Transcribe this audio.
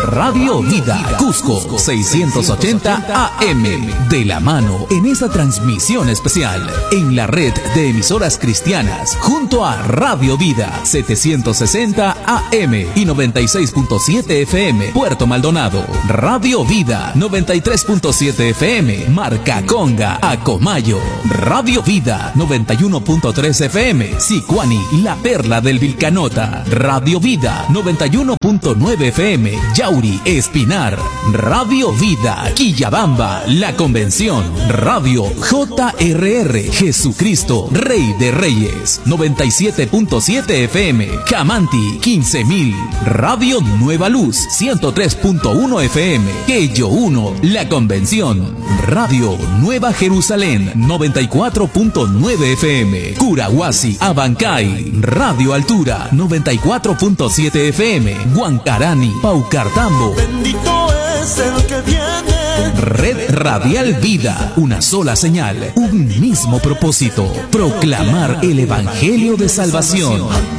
Radio Vida, Cusco, 680 AM. De la mano en esta transmisión especial en la red de emisoras cristianas junto a Radio Vida, 760 AM y 96.7 FM, Puerto Maldonado. Radio Vida, 93.7 FM, Marcaconga, Acomayo. Radio Vida, 91.3 FM, Sicuani, La Perla del Vilcanota. Radio Vida, 91.9 FM, Yauri, Espinar. Radio Vida, Quillabamba, La Convención. Radio JRR, Jesucristo, Rey de Reyes, 97.7 FM, Camanti, 15.000. Radio Nueva Luz, 103.1 FM, Quello 1, La Convención. Radio Nueva Jerusalén, 94.9 FM, Curahuasi, Abancay. Radio Altura, 94.7 FM, Huancarani, Paucartambo. Bendito es el que viene. Red Radial Vida, una sola señal, un mismo propósito, proclamar el Evangelio de salvación.